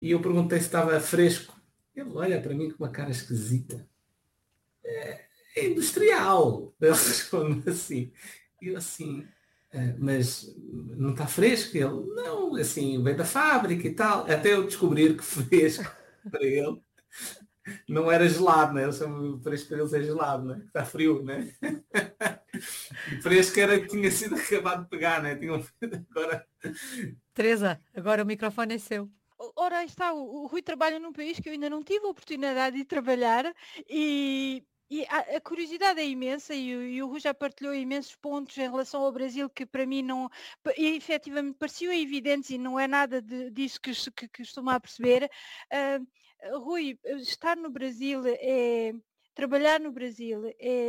E eu perguntei se estava fresco. Ele olha para mim com uma cara esquisita. É industrial. Ele responde assim. E eu assim, mas não está fresco? Ele, não, assim, vem da fábrica e tal. Até eu descobrir que fresco para ele não era gelado, né? O fresco para eles é gelado, né? Está frio, né? E fresco era que tinha sido acabado de pegar, né? Tinham agora. Teresa, agora o microfone é seu. Ora, aí está, o Rui trabalha num país que eu ainda não tive a oportunidade de trabalhar e a curiosidade é imensa e o Rui já partilhou imensos pontos em relação ao Brasil que para mim não, e, efetivamente pareciam evidentes e não é nada disso que estou-me a perceber. Ah, Rui, estar no Brasil trabalhar no Brasil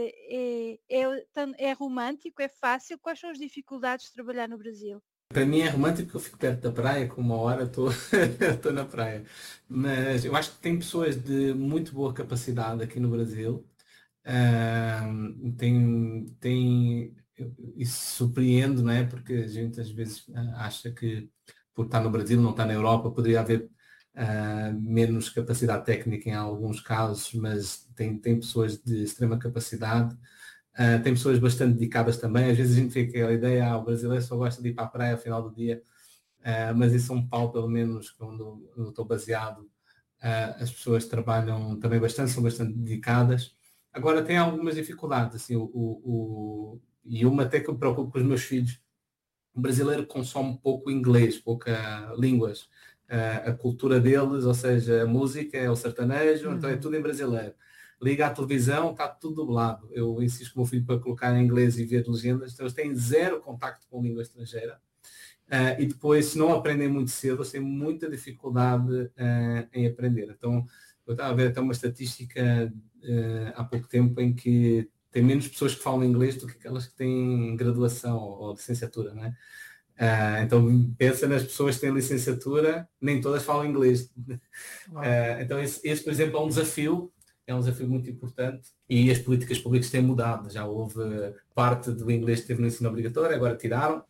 é romântico, é fácil? Quais são as dificuldades de trabalhar no Brasil? Para mim é romântico porque eu fico perto da praia, com uma hora estou estou na praia. Mas eu acho que tem pessoas de muito boa capacidade aqui no Brasil. Isso surpreende, não é? Porque a gente às vezes acha que por estar no Brasil, não estar na Europa, poderia haver menos capacidade técnica em alguns casos, mas tem pessoas de extrema capacidade. Tem pessoas bastante dedicadas também. Às vezes a gente fica com aquela ideia, o brasileiro só gosta de ir para a praia ao final do dia, mas em São Paulo, pelo menos, onde eu estou baseado, as pessoas trabalham também bastante, são bastante dedicadas. Agora tem algumas dificuldades, assim, e uma até que eu me preocupo com os meus filhos. O brasileiro consome pouco inglês, pouca línguas. A cultura deles, ou seja, a música é o sertanejo, então é tudo em brasileiro. Liga à televisão, está tudo dublado. Eu insisto com o meu filho para colocar em inglês e ver legendas, então eles têm zero contacto com língua estrangeira. E depois, se não aprendem muito cedo, eles têm muita dificuldade em aprender. Então, eu estava a ver até uma estatística há pouco tempo em que tem menos pessoas que falam inglês do que aquelas que têm graduação ou licenciatura, não é? Então pensa nas pessoas que têm licenciatura, nem todas falam inglês. Então esse, por exemplo, é um desafio muito importante e as políticas públicas têm mudado. Já houve parte do inglês que teve no ensino obrigatório, agora tiraram.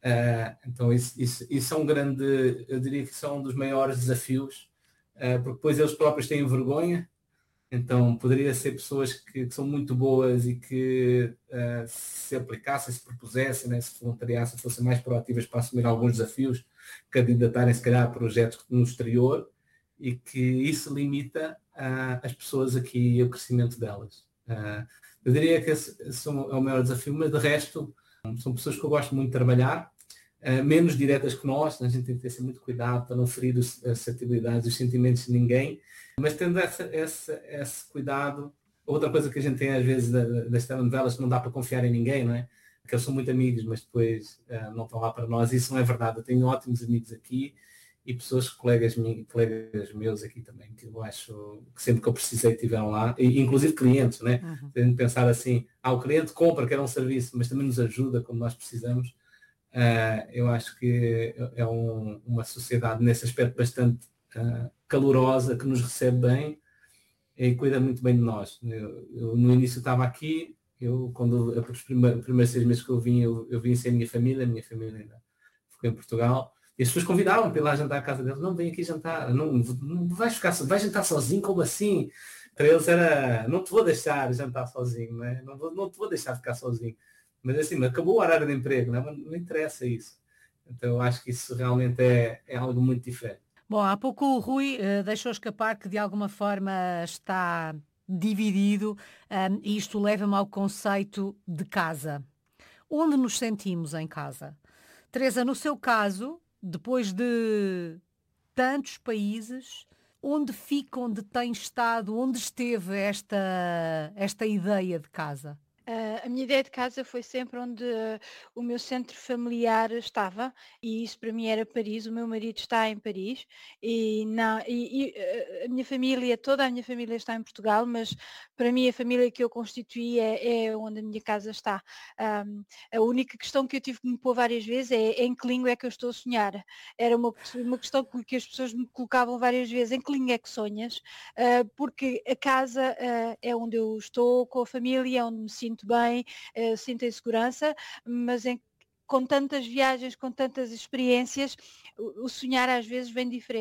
Então isso é um grande, eu diria que são um dos maiores desafios, porque depois eles próprios têm vergonha. Então poderia ser pessoas que são muito boas e que se aplicassem, se propusessem, né, se voluntariassem, fossem mais proativas para assumir alguns desafios, candidatarem se calhar a projetos no exterior, e que isso limita as pessoas aqui e o crescimento delas. Eu diria que esse é o maior desafio, mas de resto são pessoas que eu gosto muito de trabalhar, menos diretas que nós, a gente tem que ter muito cuidado para não ferir as sensibilidades e os sentimentos de ninguém, mas tendo esse cuidado. Outra coisa que a gente tem às vezes das telenovelas, que não dá para confiar em ninguém, não é? Que eles são muito amigos, mas depois não estão lá para nós. Isso não é verdade. Eu tenho ótimos amigos aqui e pessoas, colegas meus aqui também, que eu acho que sempre que eu precisei tiveram lá, e, inclusive clientes, né? Tendo de pensar assim, o cliente compra, quer um serviço, mas também nos ajuda quando nós precisamos. Eu acho que é uma sociedade nesse aspecto bastante calorosa, que nos recebe bem e cuida muito bem de nós. Eu no início estava aqui, quando os primeiros 6 meses que eu vim sem a minha família ainda ficou em Portugal, e as pessoas convidavam para ir lá jantar à casa deles. Não, vem aqui jantar, não vais jantar sozinho, como assim? Para eles era, não te vou deixar jantar sozinho, não é? Não te vou deixar ficar sozinho. Mas assim, acabou o horário de emprego, não interessa isso. Então eu acho que isso realmente é algo muito diferente. Bom, há pouco o Rui deixou escapar que de alguma forma está dividido, e isto leva-me ao conceito de casa. Onde nos sentimos em casa? Teresa, no seu caso, depois de tantos países, onde fica, onde tem estado, onde esteve esta ideia de casa? A minha ideia de casa foi sempre onde o meu centro familiar estava e isso para mim era Paris. O meu marido está em Paris e a minha família, toda a minha família está em Portugal, mas para mim a família que eu constituí é onde a minha casa está. A única questão que eu tive que me pôr várias vezes é em que língua é que eu estou a sonhar. Era uma questão que as pessoas me colocavam várias vezes, em que língua é que sonhas? Porque a casa é onde eu estou com a família, é onde me sinto bem, sinto em segurança, mas com tantas viagens, com tantas experiências, o sonhar às vezes vem diferente.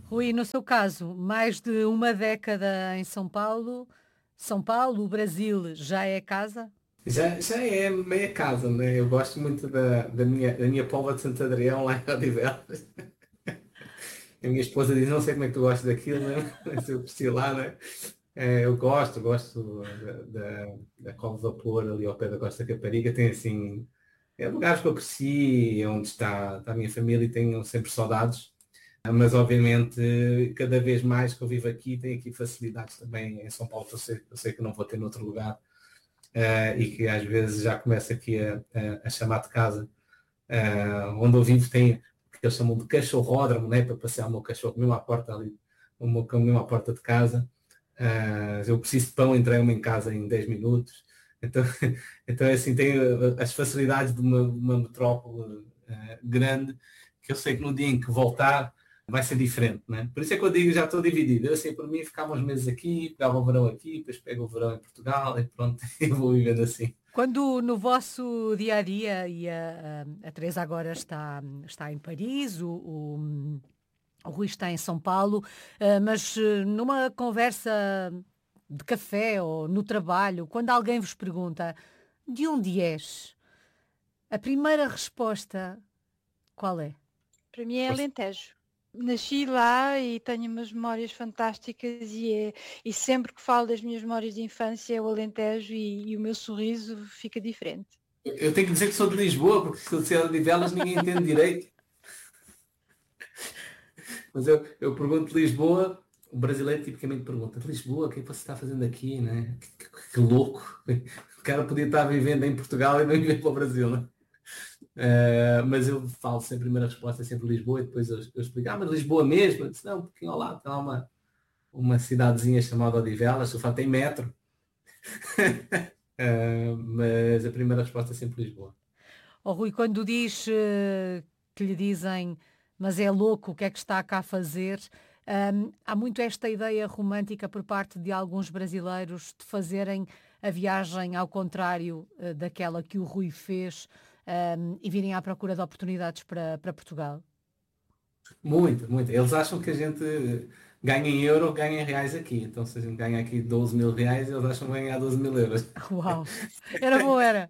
Rui, no seu caso, mais de uma década em São Paulo. São Paulo, o Brasil já é casa? Já é meia casa, né? Eu gosto muito da minha Póvoa de Santo Adrião lá em Odivelas. A minha esposa diz, não sei como é que tu gostas daquilo, né? Mas eu cresci lá, né? Eu gosto da Cova de Vapor ali ao pé da Costa Caparica. Tem assim, lugares que eu cresci, onde está a minha família e tenho sempre saudades. Mas obviamente cada vez mais que eu vivo aqui, tenho aqui facilidades também em São Paulo, que eu sei que não vou ter noutro lugar. E que às vezes já começa aqui a chamar de casa. Onde eu vivo tem o que eles chamam de cachorródromo, né, para passear o meu cachorro mesmo à porta ali, o meu cão mesmo à porta de casa. Eu preciso de pão, entrego-me em casa em 10 minutos. Então, então assim, tenho as facilidades de uma metrópole grande, que eu sei que no dia em que voltar vai ser diferente, né? Por isso é que eu digo, já estou dividido. Eu assim, por mim, ficava uns meses aqui, pegava o verão aqui, depois pego o verão em Portugal e pronto, eu vou vivendo assim. Quando no vosso dia a dia, e a Teresa agora está em Paris, o Rui está em São Paulo, mas numa conversa de café ou no trabalho, quando alguém vos pergunta de onde és, a primeira resposta qual é? Para mim é Pois. Alentejo. Nasci lá e tenho umas memórias fantásticas e sempre que falo das minhas memórias de infância, o Alentejo e o meu sorriso fica diferente. Eu tenho que dizer que sou de Lisboa, porque se eu disser de Velas ninguém entende direito. Mas eu pergunto de Lisboa, o brasileiro tipicamente pergunta, de Lisboa, o que é que você está fazendo aqui, né? Que louco. O cara podia estar vivendo em Portugal e não viver para o Brasil, né? Mas eu falo sempre, a primeira resposta é sempre Lisboa e depois eu explico, mas Lisboa mesmo? Eu disse, não, um pouquinho ao lado, tem lá uma cidadezinha chamada Odivelas, só tem metro. Mas a primeira resposta é sempre Lisboa. Ó Rui, quando diz que lhe dizem, mas é louco, o que é que está cá a fazer? Há muito esta ideia romântica por parte de alguns brasileiros de fazerem a viagem ao contrário daquela que o Rui fez, e virem à procura de oportunidades para Portugal. Muito, muito. Eles acham que a gente ganha em euro, ganha em reais aqui. Então se a gente ganha aqui 12 mil reais, eles acham que vai ganhar 12 mil euros. Uau! Era bom, era.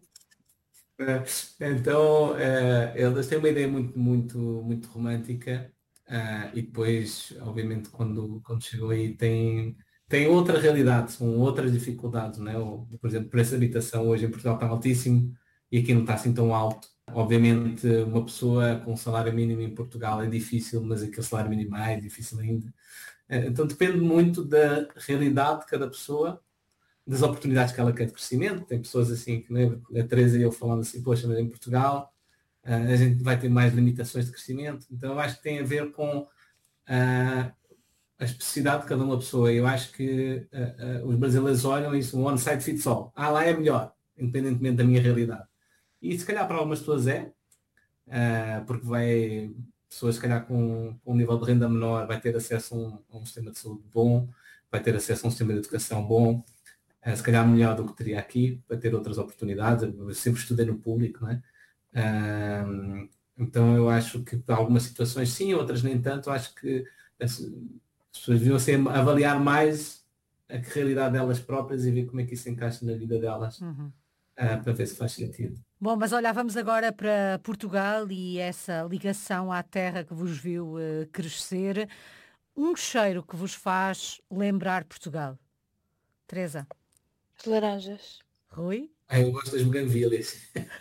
Então, eles têm uma ideia muito, muito, muito romântica, e depois, obviamente, quando chegou aí, tem outra realidade, são outras dificuldades, né? Por exemplo, o preço de habitação hoje em Portugal está altíssimo e aqui não está assim tão alto. Obviamente, uma pessoa com um salário mínimo em Portugal é difícil, mas aquele salário mínimo é mais difícil ainda. Então, depende muito da realidade de cada pessoa, das oportunidades que ela quer de crescimento. Tem pessoas assim, que nem a Teresa e eu falando assim, poxa, mas em Portugal a gente vai ter mais limitações de crescimento. Então eu acho que tem a ver com a especificidade de cada uma pessoa. Eu acho que os brasileiros olham isso, um one size fits all. Lá é melhor, independentemente da minha realidade. E se calhar para algumas pessoas porque pessoas se calhar com um nível de renda menor vai ter acesso a um sistema de saúde bom, vai ter acesso a um sistema de educação bom, se calhar melhor do que teria aqui, para ter outras oportunidades. Eu sempre estudei no público, não é? Então eu acho que para algumas situações sim, outras nem tanto. Acho que as pessoas deviam avaliar mais a realidade delas próprias e ver como é que isso encaixa na vida delas, para ver se faz sentido. Bom, mas olha, vamos agora para Portugal e essa ligação à terra que vos viu crescer. Um cheiro que vos faz lembrar Portugal. Teresa. As laranjas. Rui? Eu gosto das buganvílias.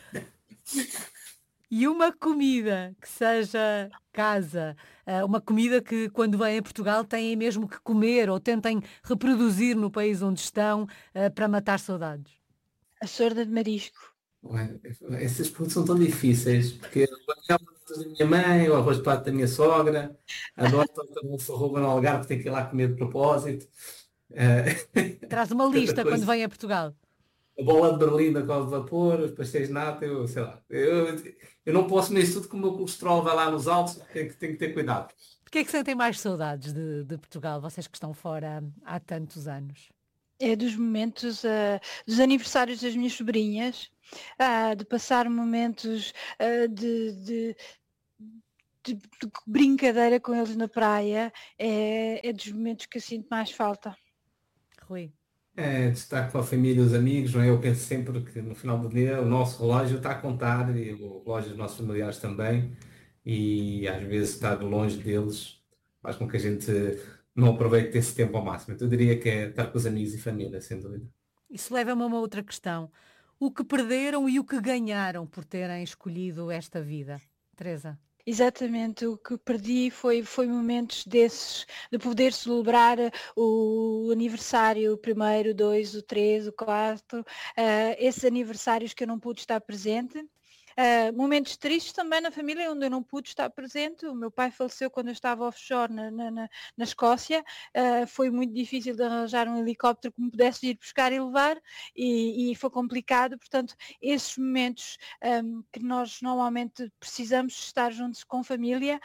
E uma comida que seja casa, uma comida que quando vêm a Portugal têm mesmo que comer ou tentem reproduzir no país onde estão, para matar saudades. A sorda de marisco. Ué, essas perguntas são tão difíceis, porque eu gosto da minha mãe, o arroz de pato da minha sogra, adoro quando se rouba no Algarve, tem que ir lá comer de propósito. Traz uma Tanta lista quando coisa. vem a Portugal. A bola de Berlim da Cova de Vapor, os pastéis de nata, eu sei lá. Eu não posso comer isso tudo, que o meu colesterol vai lá nos altos, tenho que ter cuidado. Porquê é que sentem mais saudades de Portugal, vocês que estão fora há tantos anos? É dos momentos, dos aniversários das minhas sobrinhas, de passar momentos de de brincadeira com eles na praia é dos momentos que eu sinto mais falta. Rui. É, de estar com a família e os amigos, não é? Eu penso sempre que no final do dia o nosso relógio está a contar e o relógio dos nossos familiares também, e às vezes estar longe deles faz com que a gente não aproveite esse tempo ao máximo. Então, eu diria que é estar com os amigos e família, sem dúvida. Isso leva-me a uma outra questão. O que perderam e o que ganharam por terem escolhido esta vida? Teresa. Exatamente, o que perdi foi momentos desses, de poder celebrar o aniversário, o primeiro, o 2, o 3, o 4, esses aniversários que eu não pude estar presente. Momentos tristes também na família, onde eu não pude estar presente. O meu pai faleceu quando eu estava offshore na Escócia. Foi muito difícil de arranjar um helicóptero que me pudesse ir buscar e levar, e foi complicado. Portanto, esses momentos que nós normalmente precisamos estar juntos com família,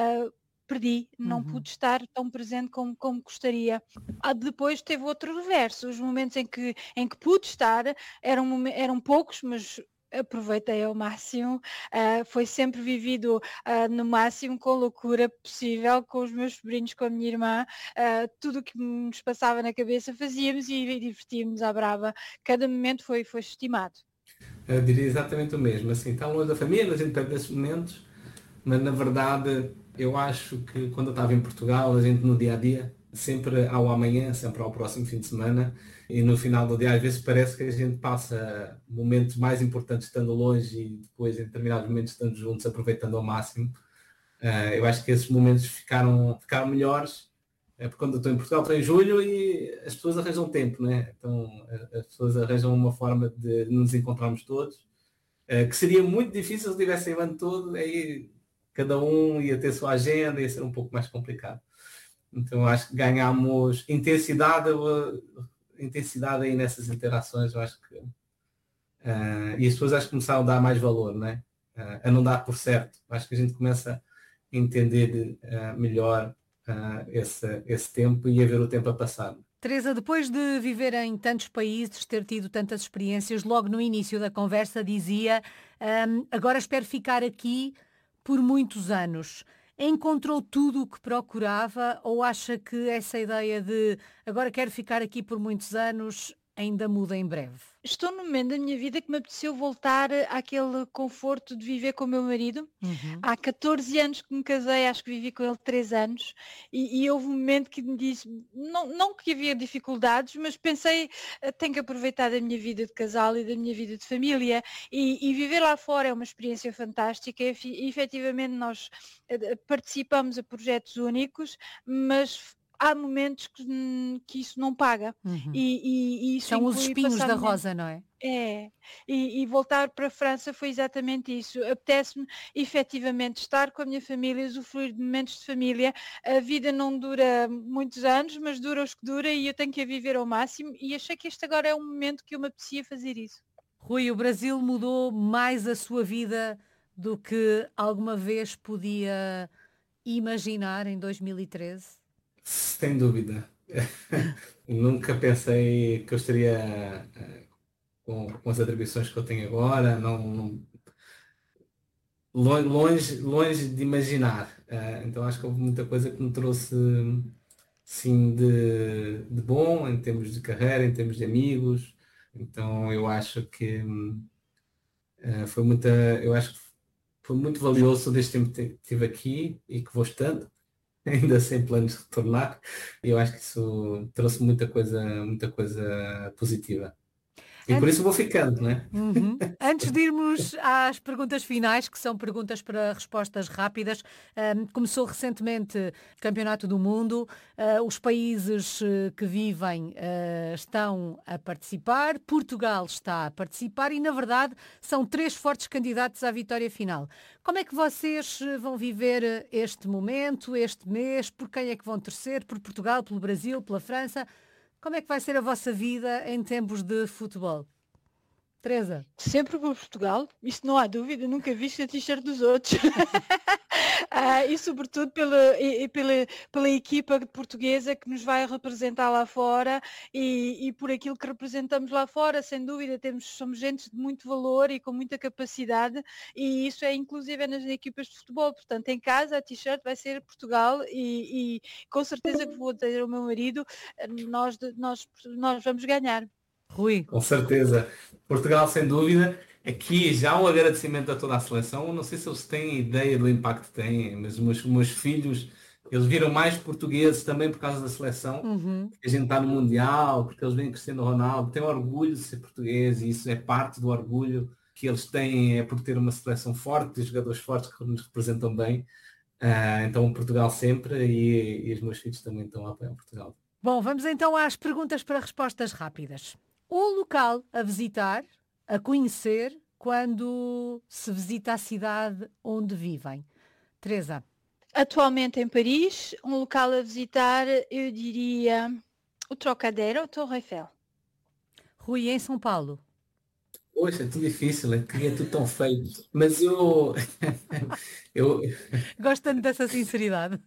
perdi, não pude estar tão presente como gostaria. Depois teve outro reverso, os momentos em que pude estar eram poucos, mas aproveitei ao máximo, foi sempre vivido no máximo, com a loucura possível, com os meus sobrinhos, com a minha irmã, tudo o que nos passava na cabeça fazíamos e divertíamos à brava. Cada momento foi estimado. Eu diria exatamente o mesmo, assim, está longe da família, a gente perde esses momentos, mas na verdade eu acho que quando eu estava em Portugal, a gente no dia a dia, sempre ao amanhã, sempre ao próximo fim de semana, e no final do dia às vezes parece que a gente passa momentos mais importantes estando longe e depois em determinados momentos estando juntos, aproveitando ao máximo. Eu acho que esses momentos ficaram melhores, porque quando eu estou em Portugal estou em julho e as pessoas arranjam tempo, né? Então as pessoas arranjam uma forma de nos encontrarmos todos, que seria muito difícil se tivessem o ano todo, aí cada um ia ter sua agenda, ia ser um pouco mais complicado. Então acho que ganhamos intensidade aí nessas interações, eu acho que e as pessoas acho que começaram a dar mais valor, né? A não dar por certo. Acho que a gente começa a entender melhor esse tempo e a ver o tempo a passar. Teresa, depois de viver em tantos países, ter tido tantas experiências, logo no início da conversa dizia, agora espero ficar aqui por muitos anos. Encontrou tudo o que procurava ou acha que essa ideia de agora quero ficar aqui por muitos anos ainda muda em breve? Estou num momento da minha vida que me apeteceu voltar àquele conforto de viver com o meu marido. Há 14 anos que me casei, acho que vivi com ele 3 anos, e houve um momento que me disse, não que havia dificuldades, mas pensei, tenho que aproveitar da minha vida de casal e da minha vida de família, e viver lá fora é uma experiência fantástica. Efetivamente nós participamos a projetos únicos, mas há momentos que isso não paga, Uhum. e isso São os inclui espinhos passar da momentos. rosa, não é? É, e voltar para a França foi exatamente isso. Apetece-me efetivamente estar com a minha família, usufruir de momentos de família. A vida não dura muitos anos, mas dura os que dura, e eu tenho que a viver ao máximo, e achei que este agora é um momento que eu me apetecia fazer isso. Rui, o Brasil mudou mais a sua vida do que alguma vez podia imaginar em 2013? Sem dúvida. Nunca pensei que eu estaria com as atribuições que eu tenho agora, longe de imaginar. Então acho que houve muita coisa que me trouxe sim de bom em termos de carreira, em termos de amigos. Então eu acho que eu acho que foi muito valioso deste tempo que estive aqui e que vou estando, ainda sem planos de retornar. E eu acho que isso trouxe muita coisa positiva. E por isso vou ficando, né? Uhum. Antes de irmos às perguntas finais, que são perguntas para respostas rápidas, começou recentemente o Campeonato do Mundo, os países que vivem estão a participar, Portugal está a participar e, na verdade, são 3 fortes candidatos à vitória final. Como é que vocês vão viver este momento, este mês? Por quem é que vão torcer? Por Portugal, pelo Brasil, pela França? Como é que vai ser a vossa vida em tempos de futebol? Teresa? Sempre por Portugal, isso não há dúvida, nunca viste a t-shirt dos outros. E sobretudo pela equipa portuguesa que nos vai representar lá fora e por aquilo que representamos lá fora, sem dúvida, somos gente de muito valor e com muita capacidade e isso é inclusive nas equipas de futebol, portanto em casa a t-shirt vai ser Portugal e com certeza que vou dizer ao meu marido, nós vamos ganhar. Rui? Com certeza. Portugal, sem dúvida. Aqui já um agradecimento a toda a seleção. Eu não sei se eles têm ideia do impacto que têm, mas os meus filhos, eles viram mais portugueses também por causa da seleção. Uhum. Porque a gente está no Mundial, porque eles vêm Cristiano Ronaldo, têm orgulho de ser português e isso é parte do orgulho que eles têm, é por ter uma seleção forte, de jogadores fortes que nos representam bem. Então Portugal sempre e os meus filhos também estão a apoiar Portugal. Bom, vamos então às perguntas para respostas rápidas. Um local a visitar, a conhecer, quando se visita a cidade onde vivem. Teresa? Atualmente em Paris, um local a visitar, eu diria o Trocadero, o Torre Eiffel. Rui, em São Paulo? Poxa, é tão difícil, é tudo tão feio. Mas eu, eu, Gosto tanto dessa sinceridade.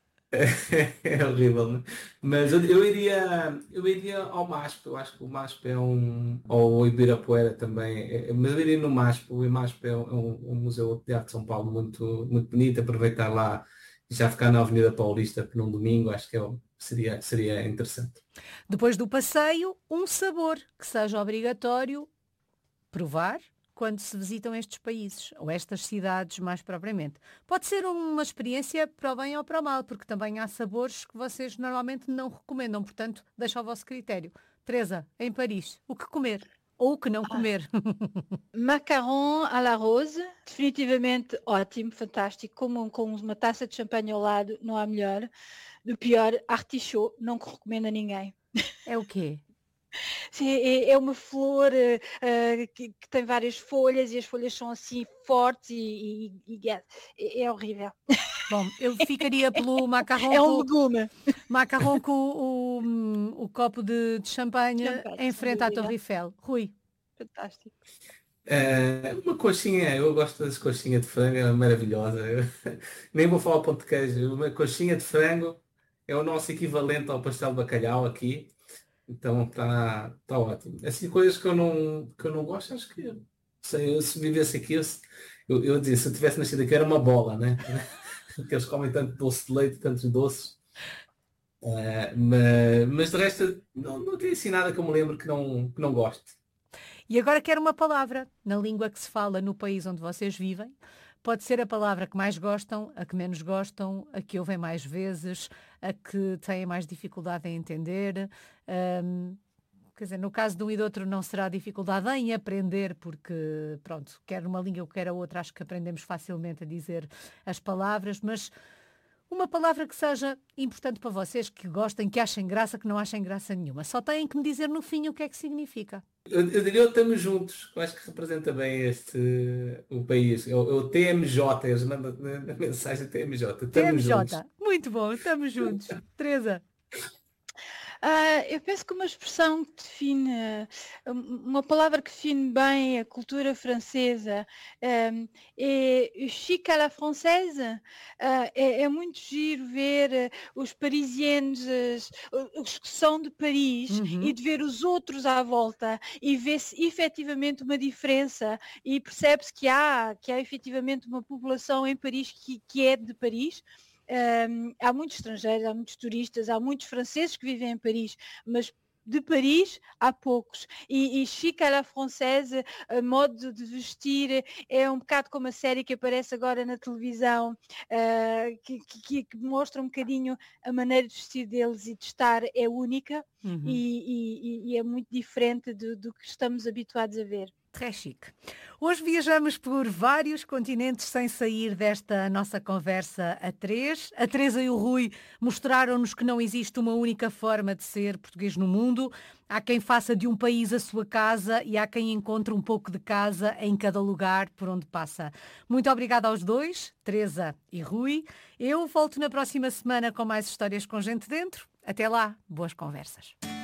é horrível, né? Mas eu iria ao MASP, eu acho que o MASP é ou o Ibirapuera também, mas eu iria no MASP, o MASP é um museu de arte de São Paulo muito, muito bonito, aproveitar lá e já ficar na Avenida Paulista num domingo, acho que seria interessante. Depois do passeio, um sabor que seja obrigatório provar quando se visitam estes países, ou estas cidades mais propriamente. Pode ser uma experiência para o bem ou para o mal, porque também há sabores que vocês normalmente não recomendam, portanto, deixa ao vosso critério. Teresa, em Paris, o que comer? Ou o que não comer? Macarrão à la rose, definitivamente ótimo, fantástico, com uma taça de champanhe ao lado, não há melhor. Do pior, artichaut, não recomendo a ninguém. É o quê? Sim, é uma flor que tem várias folhas e as folhas são assim fortes é horrível. Bom, eu ficaria pelo macarrão É um legume. macarrão com o copo de champanhe Champanhe, em sem frente à dúvida. Torre Eiffel. Rui? Fantástico. Uma coxinha, eu gosto das coxinhas de frango, é maravilhosa. Nem vou falar pão de queijo, uma coxinha de frango é o nosso equivalente ao pastel de bacalhau aqui. Então tá ótimo. Assim, coisas que eu não gosto, acho que sei, eu, se vivesse aqui, eu dizia, se eu tivesse nascido aqui era uma bola, né? Porque eles comem tanto doce de leite, tantos doces. Mas de resto, não tem assim nada que eu me lembro que não goste. E agora quero uma palavra na língua que se fala no país onde vocês vivem. Pode ser a palavra que mais gostam, a que menos gostam, a que ouvem mais vezes, a que têm mais dificuldade em entender. Quer dizer, no caso de um e do outro não será dificuldade em aprender, porque, pronto, quer uma língua, quer a outra, acho que aprendemos facilmente a dizer as palavras, mas uma palavra que seja importante para vocês, que gostem, que achem graça, que não achem graça nenhuma. Só têm que me dizer no fim o que é que significa. Eu diria o estamos juntos, eu acho que representa bem o país. É o TMJ, eles mandam na mensagem TMJ, estamos juntos. TMJ, muito bom, estamos juntos. Teresa? Eu penso que uma expressão que define, uma palavra que define bem a cultura francesa é chic à la française. É muito giro ver os parisienses, os que são de Paris e de ver os outros à volta e ver-se efetivamente uma diferença e percebe-se que há efetivamente uma população em Paris que é de Paris. Há muitos estrangeiros, há muitos turistas, há muitos franceses que vivem em Paris, mas de Paris há poucos. E chic à la française, modo de vestir, é um bocado como a série que aparece agora na televisão, que mostra um bocadinho a maneira de vestir deles e de estar é única e é muito diferente do que estamos habituados a ver. Très chique. Hoje viajamos por vários continentes sem sair desta nossa conversa a três. A Teresa e o Rui mostraram-nos que não existe uma única forma de ser português no mundo. Há quem faça de um país a sua casa e há quem encontre um pouco de casa em cada lugar por onde passa. Muito obrigada aos dois, Teresa e Rui. Eu volto na próxima semana com mais histórias com gente dentro. Até lá, boas conversas.